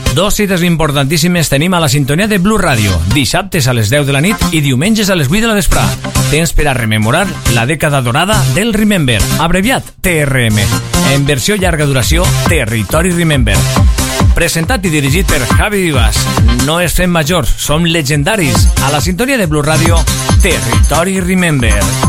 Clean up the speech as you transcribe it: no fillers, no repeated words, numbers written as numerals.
Dos cites importantíssimes tenim a la sintonia de Blu Radio, dissabtes a les 10 de la nit i diumenges a les 8 de la vesprà. Temps per a rememorar la dècada dorada del Remember, abreviat TRM, en versió llarga duració Territori Remember. Presentat i dirigit per Javi Vivas. No es fem majors, som legendaris. A la sintonia de Blu Radio, Territori Remember.